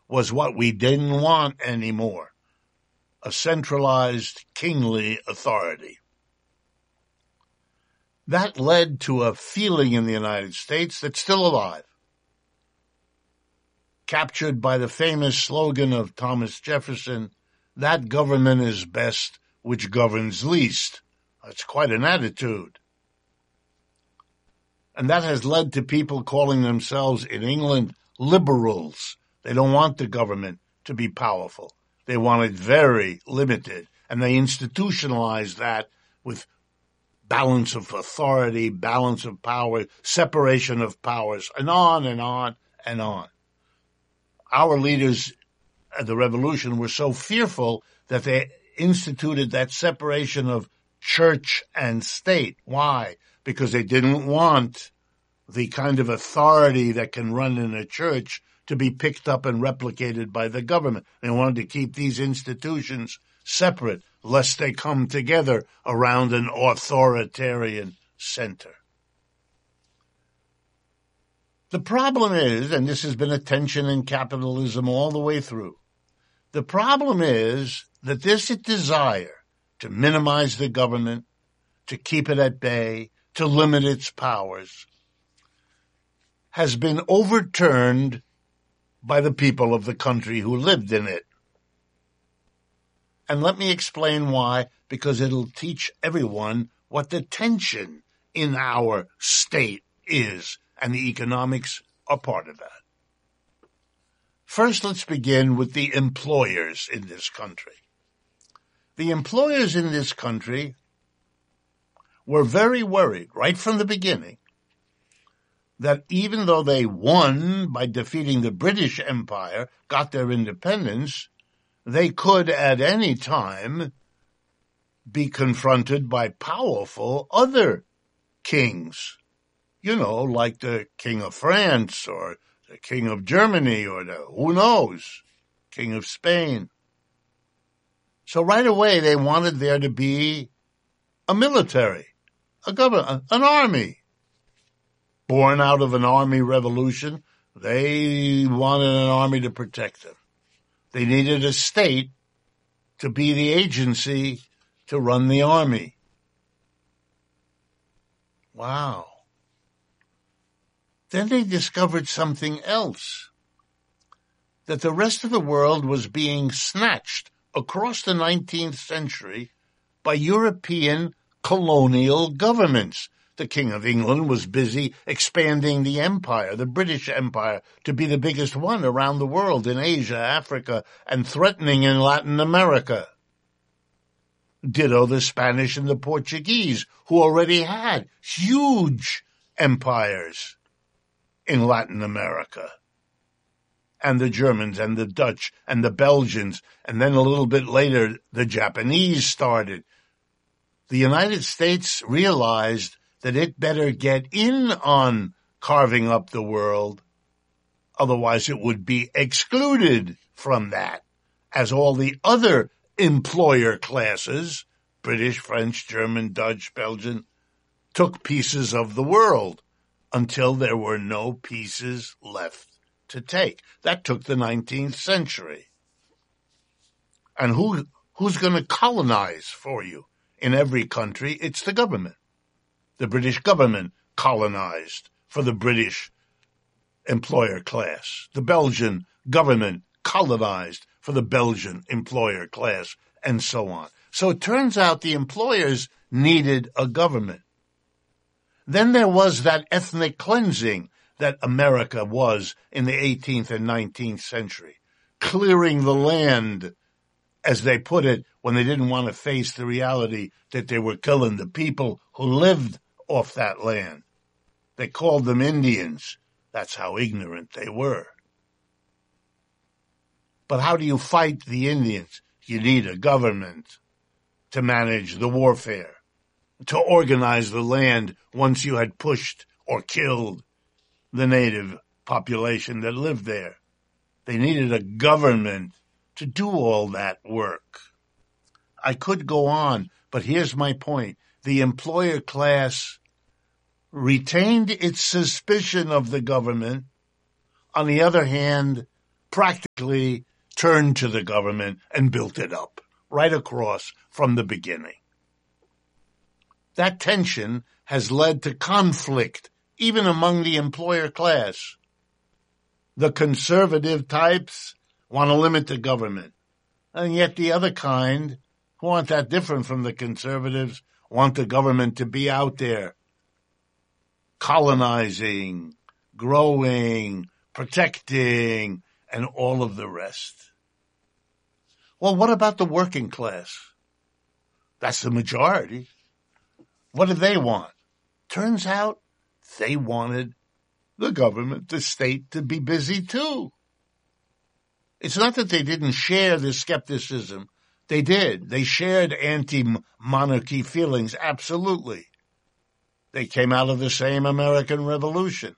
was what we didn't want anymore: a centralized kingly authority. That led to a feeling in the United States that's still alive, captured by the famous slogan of Thomas Jefferson, "That government is best which governs least." That's quite an attitude. And that has led to people calling themselves in England liberals. They don't want the government to be powerful. They want it very limited. And they institutionalize that with balance of authority, balance of power, separation of powers, and on and on and on. Our leaders at the revolution were so fearful that they instituted that separation of church and state. Why? Because they didn't want the kind of authority that can run in a church to be picked up and replicated by the government. They wanted to keep these institutions separate, lest they come together around an authoritarian center. The problem is, and this has been a tension in capitalism all the way through, the problem is that this desire to minimize the government, to keep it at bay, to limit its powers, has been overturned by the people of the country who lived in it. And let me explain why, because it'll teach everyone what the tension in our state is, and the economics are part of that. First, let's begin with the employers in this country. The employers in this country were very worried right from the beginning that even though they won by defeating the British Empire, got their independence, they could at any time be confronted by powerful other kings, like the King of France or the King of Germany or who knows, King of Spain. So right away they wanted there to be a military, a government, an army. Born out of an army revolution, they wanted an army to protect them. They needed a state to be the agency to run the army. Wow. Then they discovered something else, that the rest of the world was being snatched across the 19th century by European colonial governments. The King of England was busy expanding the empire, the British Empire, to be the biggest one around the world in Asia, Africa, and threatening in Latin America. Ditto the Spanish and the Portuguese, who already had huge empires in Latin America. And the Germans and the Dutch and the Belgians, and then a little bit later, the Japanese started. The United States realized that it better get in on carving up the world, otherwise it would be excluded from that, as all the other employer classes, British, French, German, Dutch, Belgian, took pieces of the world until there were no pieces left to take. That took the 19th century. And who's going to colonize for you? In every country, it's the government. The British government colonized for the British employer class. The Belgian government colonized for the Belgian employer class, and so on. So it turns out the employers needed a government. Then there was that ethnic cleansing that America was in the 18th and 19th century, clearing the land, as they put it, when they didn't want to face the reality that they were killing the people who lived off that land. They called them Indians. That's how ignorant they were. But how do you fight the Indians? You need a government to manage the warfare, to organize the land once you had pushed or killed the native population that lived there. They needed a government to do all that work. I could go on, but here's my point. The employer class retained its suspicion of the government. On the other hand, practically turned to the government and built it up right across from the beginning. That tension has led to conflict even among the employer class. The conservative types want to limit the government, and yet the other kind, who aren't that different from the conservatives, want the government to be out there colonizing, growing, protecting, and all of the rest. Well, what about the working class? That's the majority. What do they want? Turns out they wanted the government, the state, to be busy too. It's not that they didn't share this skepticism. They did. They shared anti-monarchy feelings, absolutely. They came out of the same American Revolution.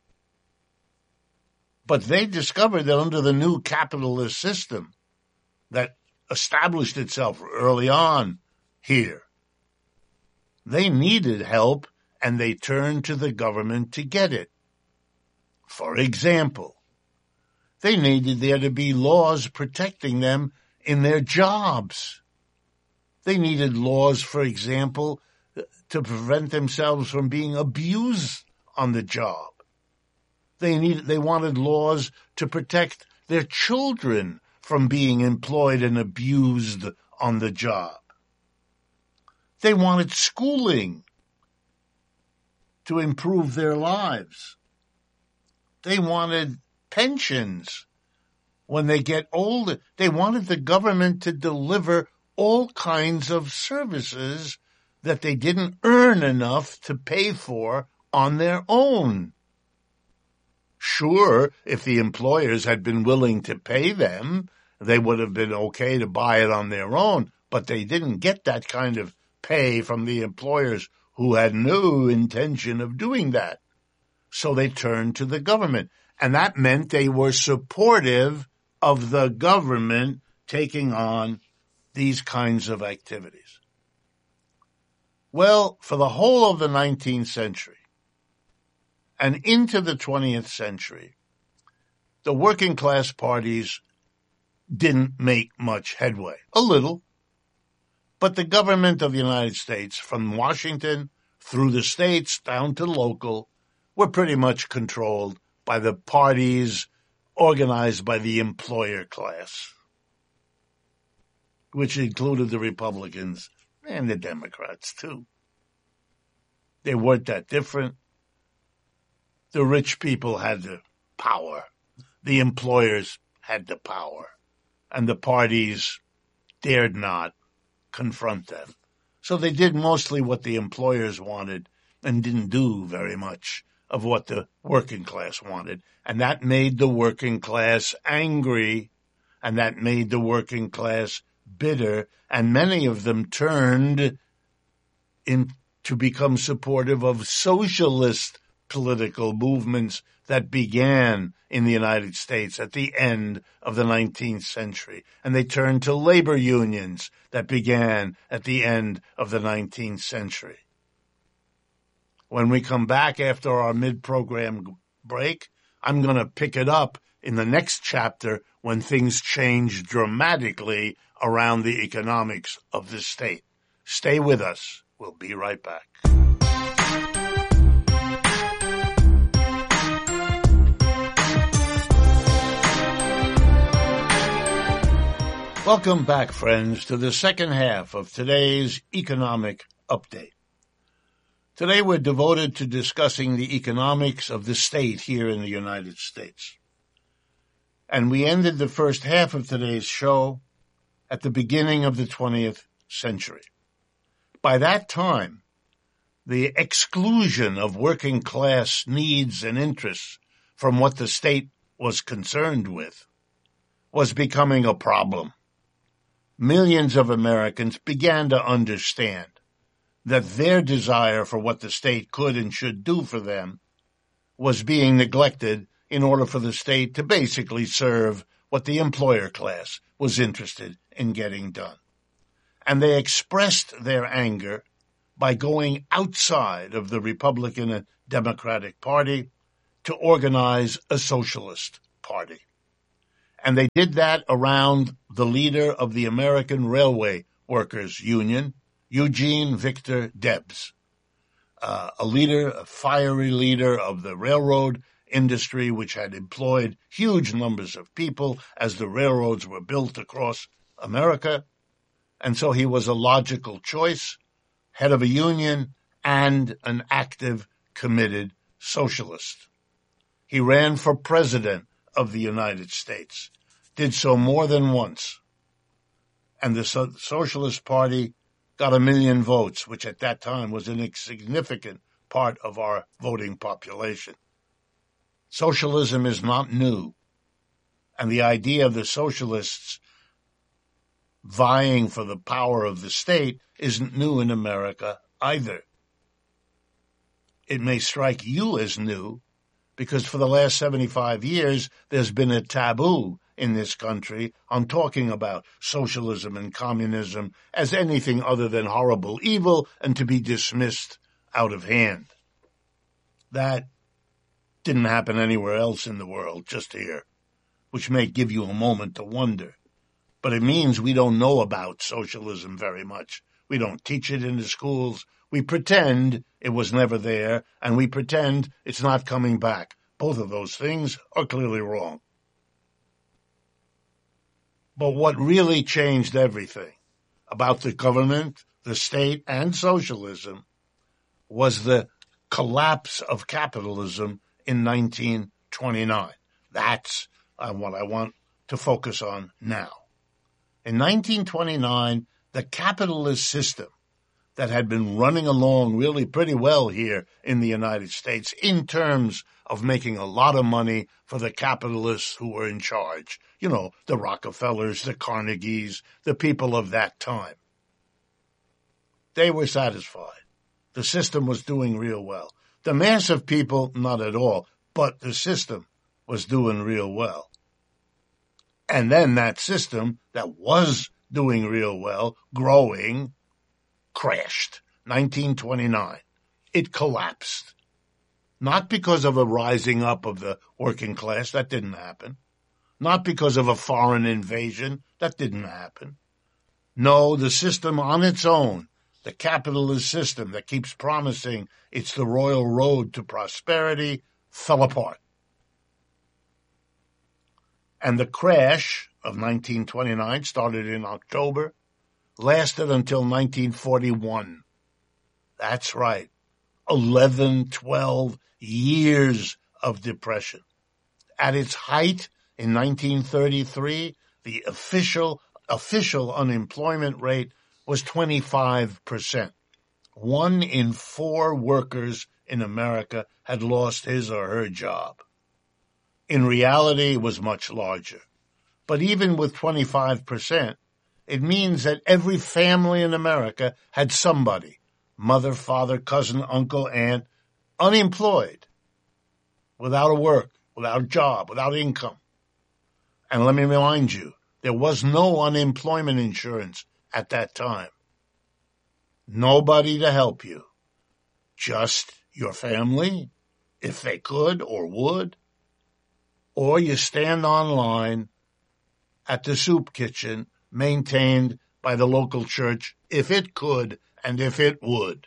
But they discovered that under the new capitalist system that established itself early on here, they needed help, and they turned to the government to get it. For example, they needed there to be laws protecting them in their jobs. They needed laws, for example, to prevent themselves from being abused on the job. They wanted laws to protect their children from being employed and abused on the job. They wanted schooling to improve their lives. They wanted pensions when they get older. They wanted the government to deliver all kinds of services that they didn't earn enough to pay for on their own. Sure, if the employers had been willing to pay them, they would have been okay to buy it on their own, but they didn't get that kind of pay from the employers who had no intention of doing that. So they turned to the government, and that meant they were supportive of the government taking on these kinds of activities. Well, for the whole of the 19th century and into the 20th century, the working class parties didn't make much headway. A little. But the government of the United States, from Washington through the states down to local, were pretty much controlled by the parties organized by the employer class, which included the Republicans and the Democrats, too. They weren't that different. The rich people had the power. The employers had the power. And the parties dared not confront them. So they did mostly what the employers wanted and didn't do very much of what the working class wanted. And that made the working class angry, and that made the working class bitter, and many of them turned in to become supportive of socialist political movements that began in the United States at the end of the 19th century. And they turned to labor unions that began at the end of the 19th century. When we come back after our mid-program break, I'm going to pick it up in the next chapter when things change dramatically around the economics of the state. Stay with us. We'll be right back. Welcome back, friends, to the second half of today's economic update. Today we're devoted to discussing the economics of the state here in the United States. And we ended the first half of today's show at the beginning of the 20th century. By that time, the exclusion of working class needs and interests from what the state was concerned with was becoming a problem. Millions of Americans began to understand that their desire for what the state could and should do for them was being neglected in order for the state to basically serve what the employer class was interested in getting done. And they expressed their anger by going outside of the Republican and Democratic Party to organize a socialist party. And they did that around the leader of the American Railway Workers Union, Eugene Victor Debs, a fiery leader of the railroad industry, which had employed huge numbers of people as the railroads were built across America. And so he was a logical choice, head of a union and an active, committed socialist. He ran for president of the United States, did so more than once. And the Socialist Party got 1 million votes, which at that time was an insignificant part of our voting population. Socialism is not new, and the idea of the socialists vying for the power of the state isn't new in America either. It may strike you as new, because for the last 75 years, there's been a taboo in this country on talking about socialism and communism as anything other than horrible evil and to be dismissed out of hand. That didn't happen anywhere else in the world, just here, which may give you a moment to wonder. But it means we don't know about socialism very much. We don't teach it in the schools. We pretend it was never there, and we pretend it's not coming back. Both of those things are clearly wrong. But what really changed everything about the government, the state, and socialism was the collapse of capitalism in 1929. That's what I want to focus on now. In 1929, the capitalist system that had been running along really pretty well here in the United States in terms of making a lot of money for the capitalists who were in charge. You know, the Rockefellers, the Carnegies, the people of that time. They were satisfied. The system was doing real well. The mass of people, not at all, but the system was doing real well. And then that system that was doing real well, growing, crashed. 1929. It collapsed. Not because of a rising up of the working class. That didn't happen. Not because of a foreign invasion. That didn't happen. No, the system on its own, the capitalist system that keeps promising it's the royal road to prosperity, fell apart. And the crash of 1929 started in October, lasted until 1941. That's right. 11, 12 years of depression. At its height in 1933, the official unemployment rate was 25%. 1 in 4 workers in America had lost his or her job. In reality, it was much larger. But even with 25%, it means that every family in America had somebody, mother, father, cousin, uncle, aunt, unemployed, without a work, without a job, without income. And let me remind you, there was no unemployment insurance at that time. Nobody to help you. Just your family, if they could or would. Or you stand on line at the soup kitchen maintained by the local church, if it could and if it would.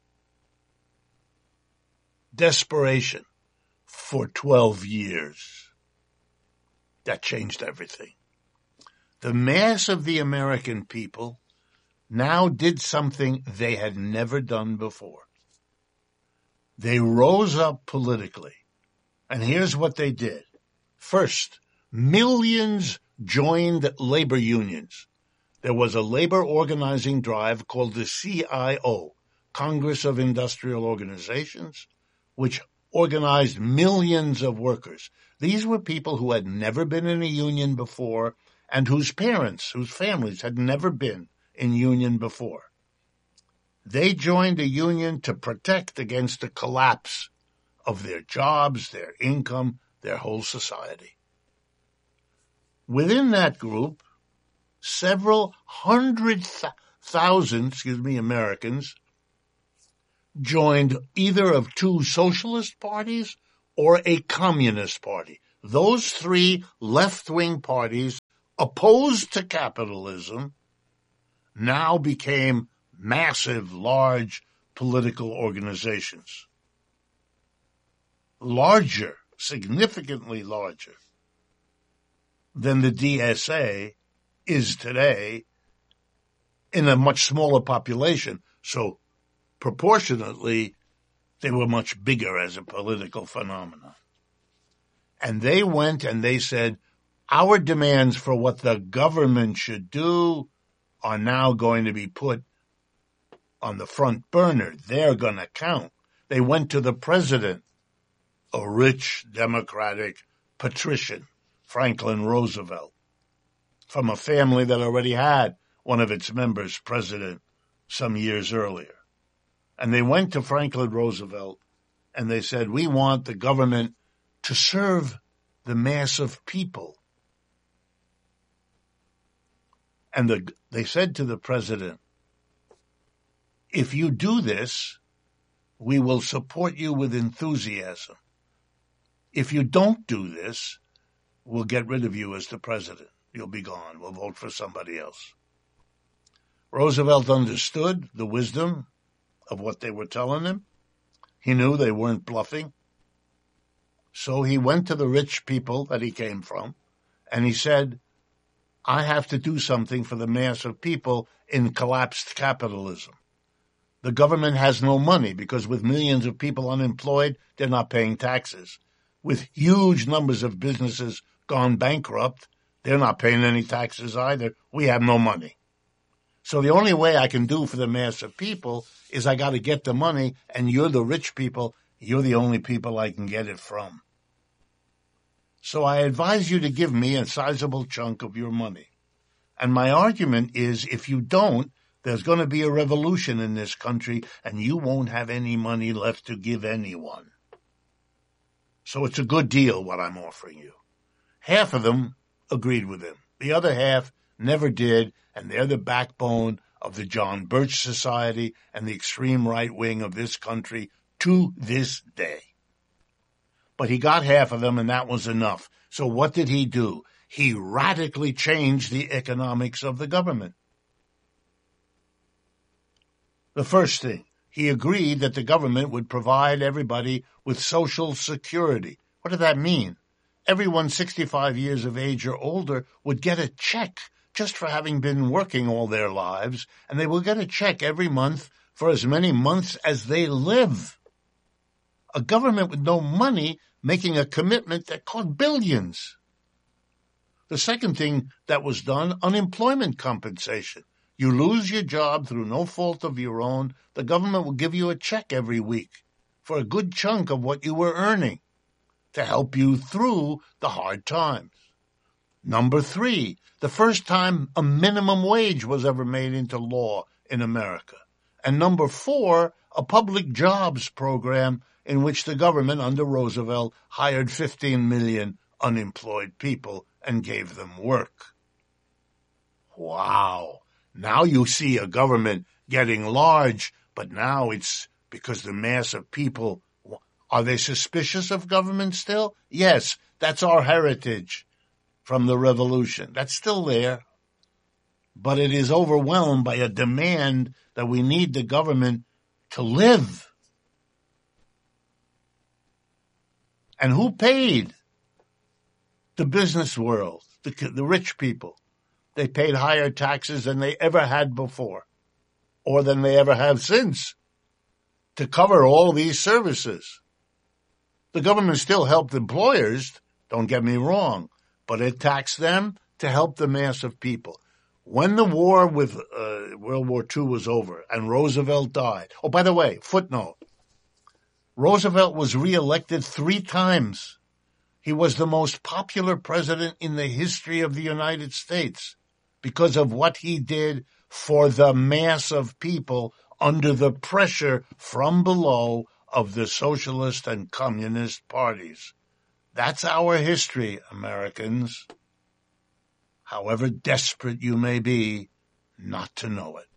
Desperation for 12 years. That changed everything. The mass of the American people now did something they had never done before. They rose up politically, and here's what they did. First, millions joined labor unions. There was a labor organizing drive called the CIO, Congress of Industrial Organizations, which organized millions of workers. These were people who had never been in a union before and whose families had never been in union before. They joined a union to protect against the collapse of their jobs, their income, their whole society. Within that group, several hundred thousand Americans joined either of 2 socialist parties or a communist party. those three left-wing parties opposed to capitalism now became massive, large political organizations. Larger, significantly larger than the DSA is today in a much smaller population. So proportionately, they were much bigger as a political phenomenon. And they went and they said, our demands for what the government should do are now going to be put on the front burner. They're going to count. They went to the president, a rich Democratic patrician, Franklin Roosevelt, from a family that already had one of its members president some years earlier. And they went to Franklin Roosevelt and they said, we want the government to serve the mass of people. And they said to the president, if you do this, we will support you with enthusiasm. If you don't do this, we'll get rid of you as the president. You'll be gone. We'll vote for somebody else. Roosevelt understood the wisdom of what they were telling him. He knew they weren't bluffing. So he went to the rich people that he came from, and he said, I have to do something for the mass of people in collapsed capitalism. The government has no money because with millions of people unemployed, they're not paying taxes. With huge numbers of businesses gone bankrupt, they're not paying any taxes either. We have no money. So the only way I can do for the mass of people is I got to get the money, and you're the rich people. You're the only people I can get it from. So I advise you to give me a sizable chunk of your money. And my argument is, if you don't, there's going to be a revolution in this country, and you won't have any money left to give anyone. So it's a good deal what I'm offering you. Half of them agreed with him. The other half never did, and they're the backbone of the John Birch Society and the extreme right wing of this country to this day. But he got half of them, and that was enough. So what did he do? He radically changed the economics of the government. The first thing, he agreed that the government would provide everybody with Social Security. What did that mean? Everyone 65 years of age or older would get a check just for having been working all their lives, and they will get a check every month for as many months as they live. A government with no money making a commitment that cost billions. The second thing that was done, unemployment compensation. You lose your job through no fault of your own, the government will give you a check every week for a good chunk of what you were earning to help you through the hard times. Number 3, the first time a minimum wage was ever made into law in America. And number 4, a public jobs program in which the government under Roosevelt hired 15 million unemployed people and gave them work. Wow. Now you see a government getting large, but now it's because the mass of people, are they suspicious of government still? Yes, that's our heritage from the revolution. That's still there. But it is overwhelmed by a demand that we need the government to live. And who paid? The business world, the rich people. They paid higher taxes than they ever had before, or than they ever have since, to cover all these services. The government still helped employers, don't get me wrong, but it taxed them to help the mass of people. When the war with World War II was over and Roosevelt died, oh, by the way, footnote, Roosevelt was reelected 3 times. He was the most popular president in the history of the United States because of what he did for the mass of people under the pressure from below of the socialist and communist parties. That's our history, Americans. However desperate you may be not to know it.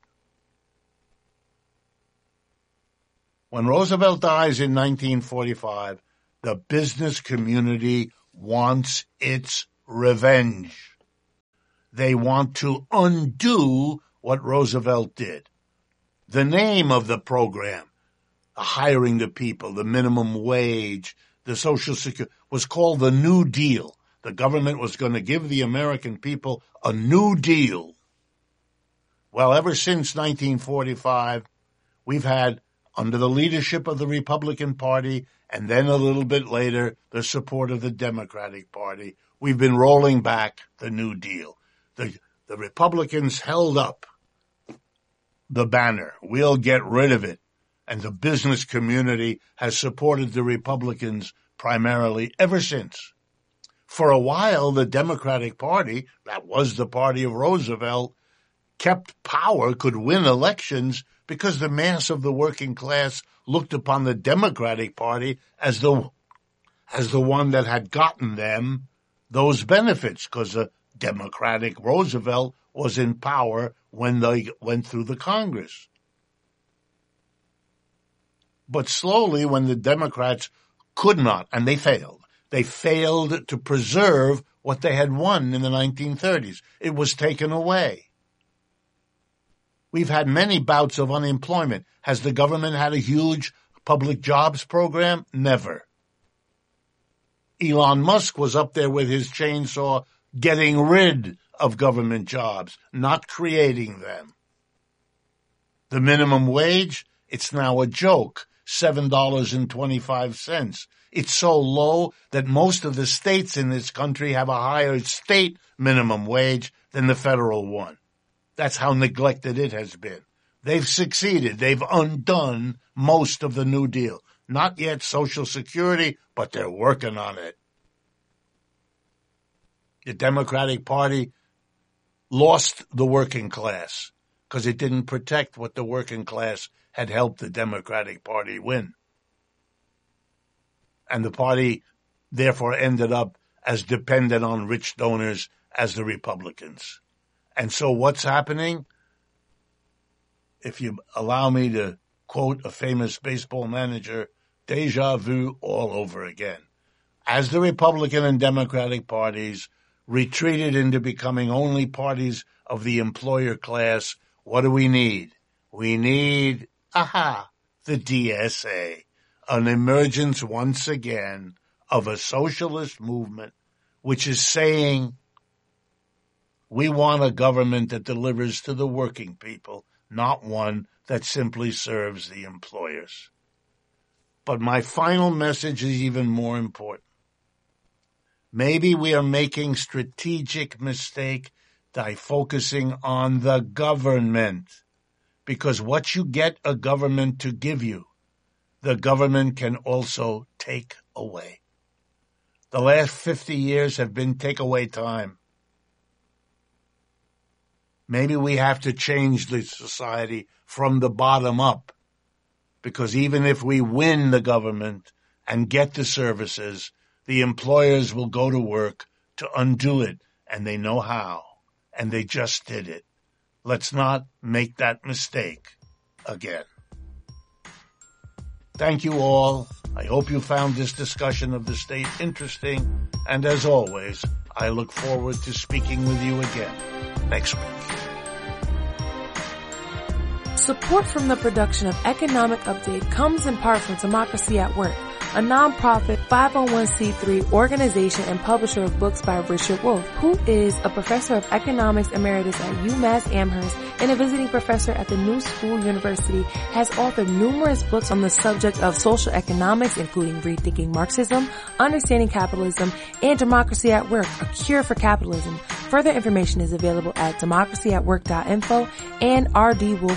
When Roosevelt dies in 1945, the business community wants its revenge. They want to undo what Roosevelt did. The name of the program, hiring the people, the minimum wage, the Social Security, was called the New Deal. The government was going to give the American people a new deal. Well, ever since 1945, we've had, under the leadership of the Republican Party, and then a little bit later, the support of the Democratic Party, we've been rolling back the New Deal. The Republicans held up the banner. We'll get rid of it. And the business community has supported the Republicans primarily ever since. For a while, the Democratic Party, that was the party of Roosevelt, kept power, could win elections because the mass of the working class looked upon the Democratic Party as the one that had gotten them those benefits, because the Democratic Roosevelt was in power when they went through the Congress. But slowly, when the Democrats could not, and they failed to preserve what they had won in the 1930s. It was taken away. We've had many bouts of unemployment. Has the government had a huge public jobs program? Never. Elon Musk was up there with his chainsaw getting rid of government jobs, not creating them. The minimum wage, it's now a joke, $7.25. It's so low that most of the states in this country have a higher state minimum wage than the federal one. That's how neglected it has been. They've succeeded. They've undone most of the New Deal. Not yet Social Security, but they're working on it. The Democratic Party lost the working class because it didn't protect what the working class had helped the Democratic Party win. And the party therefore ended up as dependent on rich donors as the Republicans. And so what's happening? If you allow me to quote a famous baseball manager, déjà vu all over again. As the Republican and Democratic parties retreated into becoming only parties of the employer class, what do we need? We need, the DSA, an emergence once again of a socialist movement which is saying we want a government that delivers to the working people, not one that simply serves the employers. But my final message is even more important. Maybe we are making strategic mistake by focusing on the government, because what you get a government to give you, the government can also take away. The last 50 years have been take-away time. Maybe we have to change the society from the bottom up, because even if we win the government and get the services, the employers will go to work to undo it, and they know how, and they just did it. Let's not make that mistake again. Thank you all. I hope you found this discussion of the state interesting, and as always, I look forward to speaking with you again next week. Support from the production of Economic Update comes in part from Democracy at Work, a nonprofit 501c3 organization and publisher of books by Richard Wolff, who is a professor of economics emeritus at UMass Amherst and a visiting professor at the New School University, has authored numerous books on the subject of social economics, including Rethinking Marxism, Understanding Capitalism, and Democracy at Work, A Cure for Capitalism. Further information is available at democracyatwork.info and rdwolff.com.